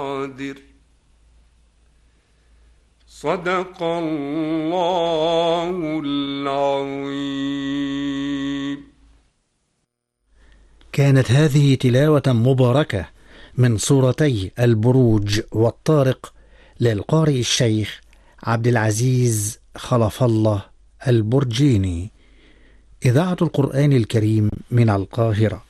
قادر. صدق الله العظيم. كانت هذه تلاوة مباركة من سورتي البروج والطارق للقارئ الشيخ عبد العزيز خلف الله البرجيني، إذاعة القرآن الكريم من القاهرة.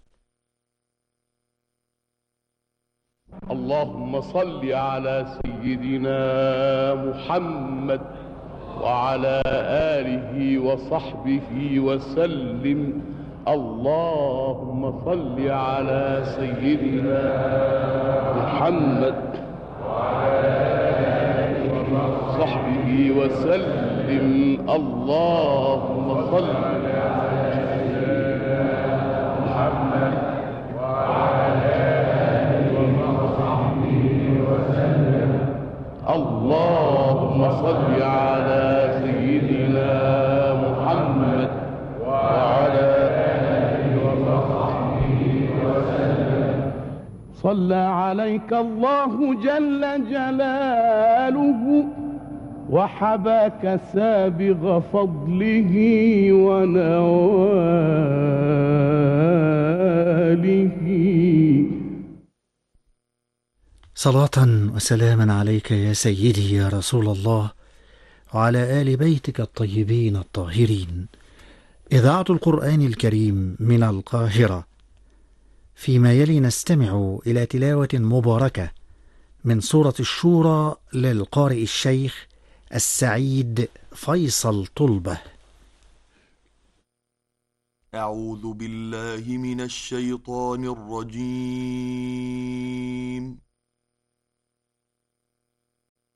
اللهم صل على سيدنا محمد وعلى آله وصحبه وسلم. اللهم صل على سيدنا محمد وعلى آله وصحبه وسلم. اللهم صل على سيدنا محمد وعلى آله وصحبه وسلم. اللهم صل على سيدنا محمد وعلى آله وصحبه وسلم. صلى عليك الله جل جلاله وحباك سابغ فضله ونواله. صلاة وسلاما عليك يا سيدي يا رسول الله، وعلى آل بيتك الطيبين الطاهرين. إذاعة القرآن الكريم من القاهرة. فيما يلي نستمع إلى تلاوة مباركة من سورة الشورى للقارئ الشيخ السعيد فيصل طلبة. أعوذ بالله من الشيطان الرجيم.